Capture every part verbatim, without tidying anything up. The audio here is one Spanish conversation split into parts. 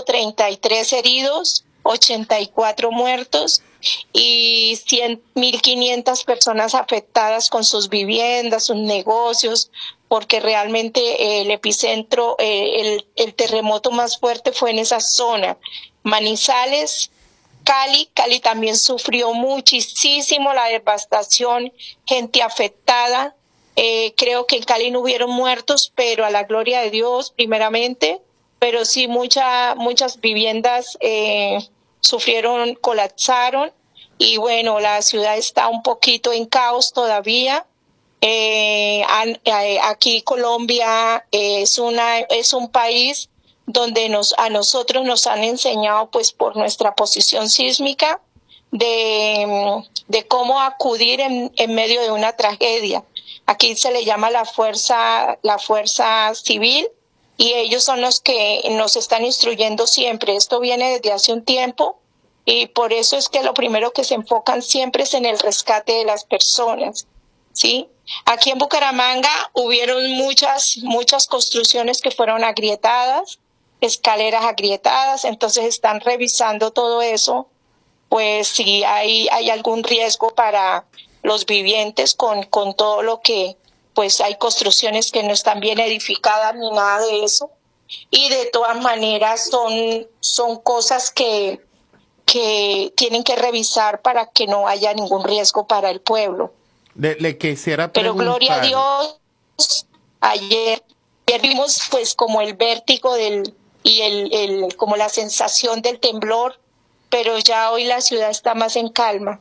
ciento treinta y tres heridos, ochenta y cuatro muertos y mil quinientas personas afectadas con sus viviendas, sus negocios, porque realmente eh, el epicentro, eh, el, el terremoto más fuerte fue en esa zona. Manizales, Cali, Cali también sufrió muchísimo la devastación, gente afectada. Eh, creo que en Cali no hubieron muertos, pero a la gloria de Dios, primeramente, pero sí mucha, muchas viviendas eh, sufrieron, colapsaron, y bueno, la ciudad está un poquito en caos todavía. Eh, aquí Colombia es una es un país donde nos a nosotros nos han enseñado, pues por nuestra posición sísmica, de, de cómo acudir en, en medio de una tragedia. Aquí se le llama la fuerza la fuerza civil, y ellos son los que nos están instruyendo siempre. Esto viene desde hace un tiempo, y por eso es que lo primero que se enfocan siempre es en el rescate de las personas, ¿sí? Aquí en Bucaramanga hubieron muchas, muchas construcciones que fueron agrietadas, escaleras agrietadas, entonces están revisando todo eso, pues si hay, hay algún riesgo para los vivientes con, con todo lo que, pues hay construcciones que no están bien edificadas ni nada de eso, y de todas maneras son, son cosas que, que tienen que revisar para que no haya ningún riesgo para el pueblo. Le, le quisiera preguntar. Pero gloria a Dios, ayer, ayer vimos pues como el vértigo del y el, el como la sensación del temblor, pero ya hoy la ciudad está más en calma.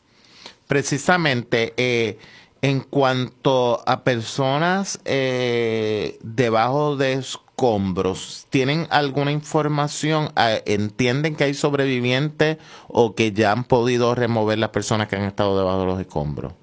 Precisamente, eh, en cuanto a personas eh, debajo de escombros, ¿tienen alguna información? ¿Entienden que hay sobrevivientes o que ya han podido remover las personas que han estado debajo de los escombros?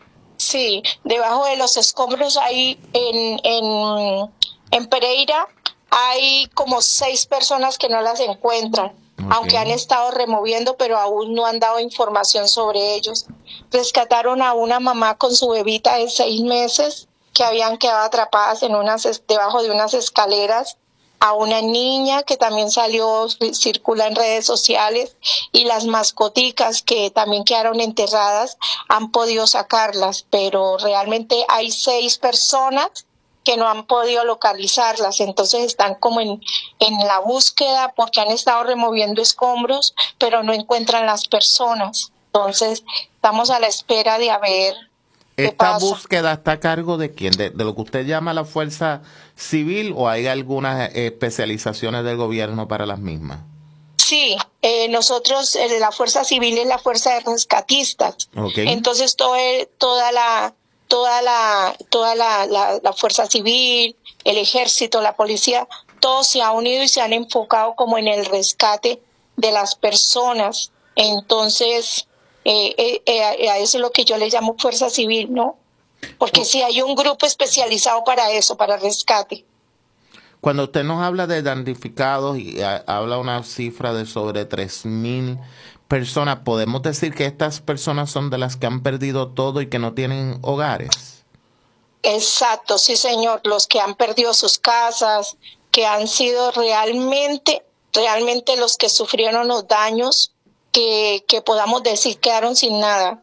Sí, debajo de los escombros hay en, en, en Pereira hay como seis personas que no las encuentran, okay, aunque han estado removiendo, pero aún no han dado información sobre ellos. Rescataron a una mamá con su bebita de seis meses que habían quedado atrapadas en unas, debajo de unas escaleras, a una niña que también salió, circula en redes sociales, y las mascoticas que también quedaron enterradas han podido sacarlas, pero realmente hay seis personas que no han podido localizarlas, entonces están como en, en la búsqueda porque han estado removiendo escombros, pero no encuentran las personas. Entonces estamos a la espera de a ver qué ¿Esta pasa. búsqueda está a cargo de quién? ¿De, de lo que usted llama la fuerza civil, o hay algunas especializaciones del gobierno para las mismas? Sí, eh, nosotros, eh, la fuerza civil es la fuerza de rescatistas. Okay. Entonces todo, toda la toda la toda la, la, la fuerza civil, el ejército, la policía, todos se han unido y se han enfocado como en el rescate de las personas. Entonces eh, eh, eh, a eso es lo que yo le llamo fuerza civil, ¿no? Porque sí hay un grupo especializado para eso, para rescate. Cuando usted nos habla de damnificados y a, habla una cifra de sobre tres mil personas, ¿podemos decir que estas personas son de las que han perdido todo y que no tienen hogares? Exacto, sí señor, los que han perdido sus casas, que han sido realmente, realmente los que sufrieron los daños, que, que podamos decir quedaron sin nada.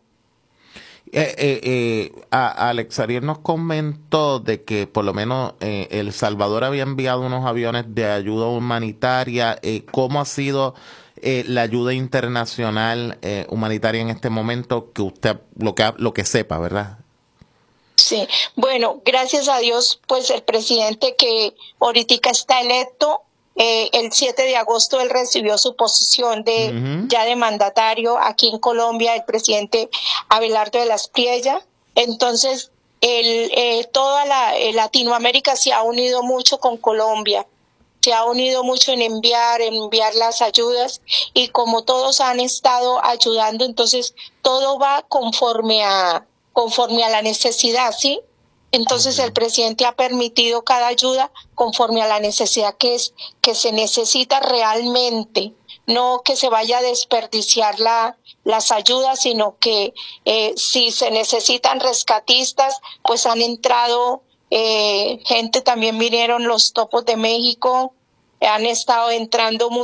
Eh, eh, eh, a, Alex Ariel nos comentó de que por lo menos eh, El Salvador había enviado unos aviones de ayuda humanitaria. Eh, ¿Cómo ha sido eh, la ayuda internacional eh, humanitaria en este momento, que usted lo que lo que sepa, verdad? Sí, bueno, gracias a Dios, pues el presidente que ahorita está electo, eh, el siete de agosto él recibió su posición de uh-huh. ya de mandatario aquí en Colombia, el presidente Abelardo de la Espriella. Entonces, el, eh, toda la eh, Latinoamérica se ha unido mucho con Colombia, se ha unido mucho en enviar, en enviar las ayudas, y como todos han estado ayudando, entonces todo va conforme a conforme a la necesidad, ¿sí? Entonces el presidente ha permitido cada ayuda conforme a la necesidad que es, que se necesita realmente, no que se vaya a desperdiciar la, las ayudas, sino que eh, si se necesitan rescatistas, pues han entrado eh, gente, también vinieron los Topos de México, han estado entrando